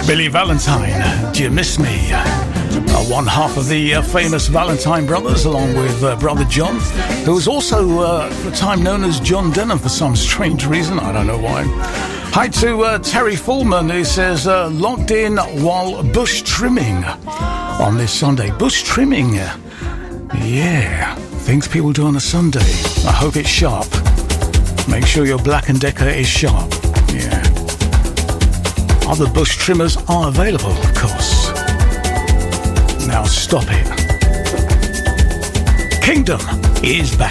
Billy Valentine, Do You Miss Me? One half of the famous Valentine brothers, along with brother John, who was also for a time known as John Denham for some strange reason. I don't know why. Hi to Terry Fullman, who says, logged in while bush trimming on this Sunday. Bush trimming, yeah, things people do on a Sunday. I hope it's sharp. Make sure your Black & Decker is sharp, yeah. Other bush trimmers are available, of course. Now stop it. Kingdom is back.